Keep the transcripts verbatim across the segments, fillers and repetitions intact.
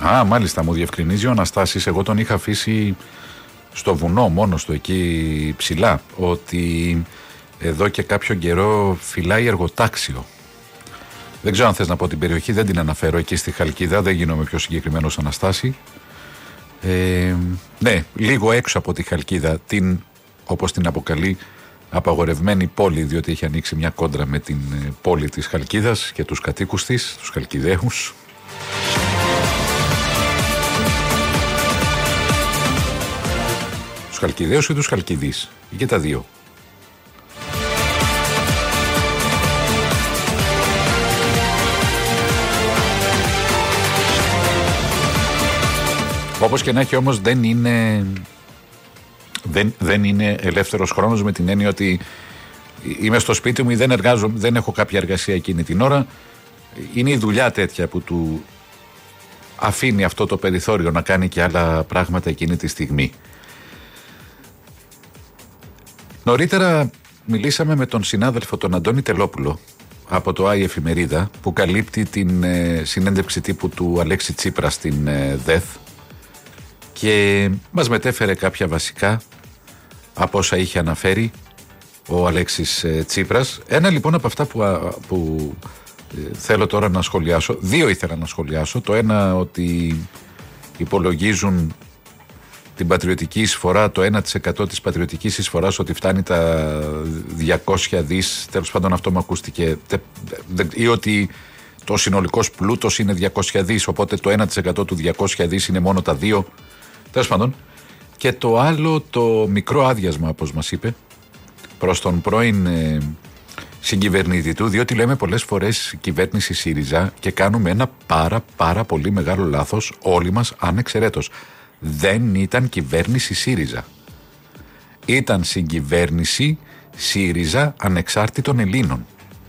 Α, μάλιστα, μου διευκρινίζει ο Αναστάσης. Εγώ τον είχα αφήσει στο βουνό, μόνος του εκεί ψηλά, ότι εδώ και κάποιο καιρό φυλάει εργοτάξιο. Δεν ξέρω αν θες να πω την περιοχή, δεν την αναφέρω, εκεί στη Χαλκίδα, δεν γίνομαι πιο συγκεκριμένος, Αναστάση. Ε, ναι, λίγο έξω από τη Χαλκίδα, την, όπως την αποκαλεί, απαγορευμένη πόλη, διότι έχει ανοίξει μια κόντρα με την πόλη της Χαλκίδας και τους κατοίκους της, τους Χαλκιδαίους. Τους Χαλκιδαίους ή τους Χαλκιδείς, και τα δύο. Όπως και να έχει όμως δεν είναι, δεν, δεν είναι ελεύθερος χρόνος, με την έννοια ότι είμαι στο σπίτι μου ή δεν εργάζομαι, δεν έχω κάποια εργασία εκείνη την ώρα. Είναι η δουλειά τέτοια που του αφήνει αυτό το περιθώριο να κάνει και άλλα πράγματα εκείνη τη στιγμή. Νωρίτερα μιλήσαμε με τον συνάδελφο τον Αντώνη Τελόπουλο από το Άι Εφημερίδα, που καλύπτει την ε, συνέντευξη τύπου του Αλέξη Τσίπρα στην ε, ΔΕΘ, και μας μετέφερε κάποια βασικά από όσα είχε αναφέρει ο Αλέξης ε, Τσίπρας. Ένα λοιπόν από αυτά που, α, που ε, θέλω τώρα να σχολιάσω, δύο ήθελα να σχολιάσω. Το ένα, ότι υπολογίζουν την πατριωτική εισφορά, το ένα τοις εκατό της πατριωτικής εισφοράς, ότι φτάνει τα διακόσια δις, τέλος πάντων αυτό μου ακούστηκε, ή ότι το συνολικός πλούτος είναι διακόσια δις, οπότε το ένα τοις εκατό του διακόσια δις είναι μόνο τα δύο, τέλος πάντων. Και το άλλο, το μικρό άδειασμα, όπως μας είπε, προς τον πρώην ε, συγκυβερνήτη του, διότι λέμε πολλές φορές κυβέρνηση ΣΥΡΙΖΑ και κάνουμε ένα πάρα πάρα πολύ μεγάλο λάθος όλοι μας ανεξαιρέτως. Δεν ήταν κυβέρνηση ΣΥΡΙΖΑ. Ήταν συγκυβέρνηση ΣΥΡΙΖΑ ανεξάρτητων Ελλήνων.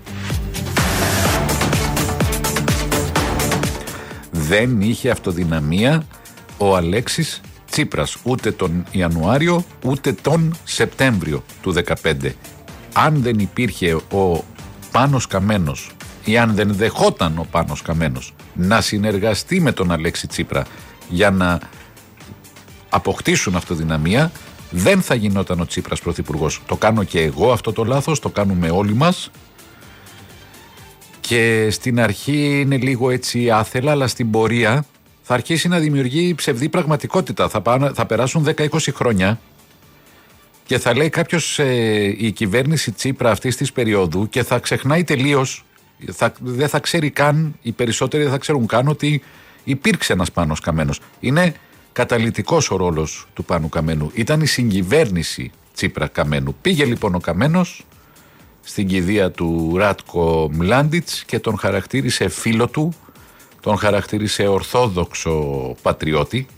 Δεν είχε αυτοδυναμία ο Αλέξης Τσίπρας ούτε τον Ιανουάριο ούτε τον Σεπτέμβριο του δεκαπέντε. Αν δεν υπήρχε ο Πάνος Καμένος ή αν δεν δεχόταν ο Πάνος Καμένος να συνεργαστεί με τον Αλέξη Τσίπρα για να αποκτήσουν αυτοδυναμία, δεν θα γινόταν ο Τσίπρας πρωθυπουργός. Το κάνω και εγώ αυτό το λάθος, το κάνουμε όλοι μας, και στην αρχή είναι λίγο έτσι άθελα, αλλά στην πορεία θα αρχίσει να δημιουργεί ψευδή πραγματικότητα. Θα, πάνε, θα περάσουν δέκα είκοσι χρόνια και θα λέει κάποιος ε, η κυβέρνηση Τσίπρα αυτής της περίοδου, και θα ξεχνάει τελείως, θα, δεν θα ξέρει καν, οι περισσότεροι δεν θα ξέρουν καν ότι υπήρξε ένας Πάνος Καμένος. Είναι καταλυτικός ο ρόλος του Πάνου Καμένου. Ήταν η συγκυβέρνηση Τσίπρα Καμένου. Πήγε λοιπόν ο Καμένος στην κηδεία του Ράτκο Μλάντιτς και τον χαρακτήρισε φίλο του, τον χαρακτήρισε ορθόδοξο πατριώτη,